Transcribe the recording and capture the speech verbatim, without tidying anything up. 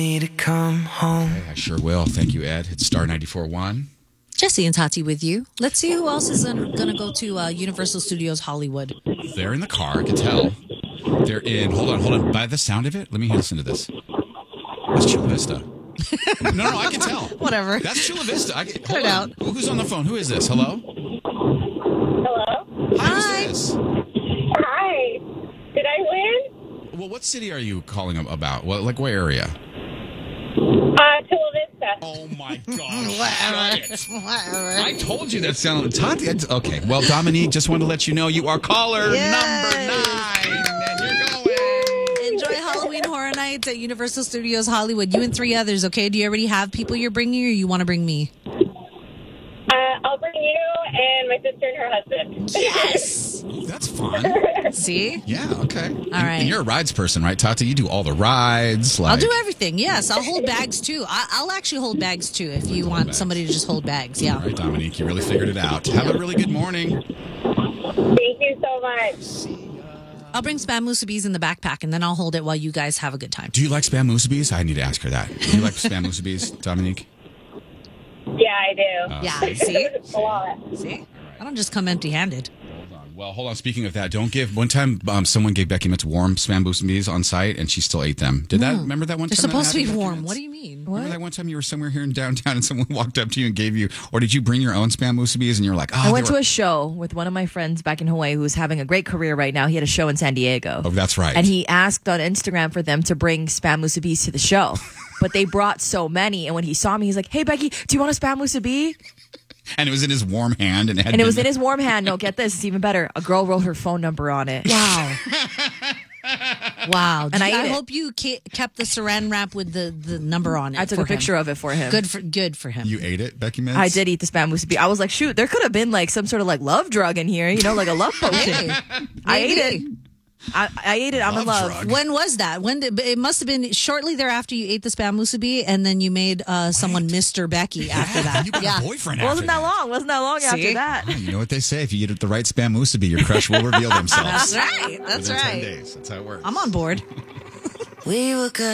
Need to come home. Okay, I sure will. Thank you, Ed. It's Star ninety-four point one. Jesse and Tati with you. Let's see who else is going to go to uh, Universal Studios Hollywood. They're in the car. I can tell. They're in. Hold on, hold on. By the sound of it, let me listen to this. That's Chula Vista. No, no, I can tell. Whatever. That's Chula Vista. I can, Cut hold it on. out. Who's on the phone? Who is this? Hello? Hello? Hi. Hi. Who's this? Hi. Did I win? Well, what city are you calling about? What, like, what area? Uh, Chula Vista. Oh, my God. Whatever. Shut it. Whatever. I told you that sounded... Tati, I- okay. Well, Dominique, just wanted to let you know you are caller Yes. number nine. And you're going. Enjoy Halloween Horror Nights at Universal Studios Hollywood. You and three others, okay? Do you already have people you're bringing or you want to bring me? Uh, I'll bring you and my sister and her husband. Yes! Ooh, that's fun. See? Yeah, okay. All and, right. And you're a rides person, right, Tati? You do all the rides. Like... I'll do everything. Yes, I'll hold bags too. I- I'll actually hold bags too if you want bags. somebody to just hold bags. Yeah. All right, Dominique, you really figured it out. Have a really good morning. Thank you so much. I'll bring spam musubis in the backpack and then I'll hold it while you guys have a good time. Do you like spam musubis? I need to ask her that. Do you like spam musubis, Dominique? Yeah, I do. Uh, Yeah, see? A lot. See? I don't just come empty-handed. Hold on. Well, hold on. Speaking of that, don't give. One time, um, someone gave Becky Mitz warm spam musubis on site, and she still ate them. Did that? Remember that one They're time? that supposed to be happened, Becky warm. Mitz? What do you mean? Remember that one time you were somewhere here in downtown, and someone walked up to you and gave you, or did you bring your own spam musubis, and you were like, oh, I went they to were- a show with one of my friends back in Hawaii who's having a great career right now. He had a show in San Diego. Oh, that's right. And he asked on Instagram for them to bring spam musubis to the show. But they brought so many. And when he saw me, he's like, hey, Becky, do you want a spam musubi? And it was in his warm hand, and it had And it was been- in his warm hand. No, get this. It's even better. A girl wrote her phone number on it. Wow. Wow. And I I ate it. hope you ke- kept the saran wrap with the, the number on it. I took for a picture him. of it for him. Good for good for him. You ate it, Becky Mitz? I did eat the spam musubi. I was like, shoot, there could have been like some sort of like love drug in here, you know, like a love potion. Hey, I ate maybe. it. I, I ate it. I'm in Love love. drug. When was that? When did, it must have been shortly thereafter you ate the spam musubi, and then you made uh, someone Mister Becky after that. You got yeah. a boyfriend It after wasn't that long. Wasn't that long See? after that. Oh, you know what they say? If you eat the right spam musubi, your crush will reveal themselves. That's right. That's Within ten right. days. That's how it works. I'm on board. We were good.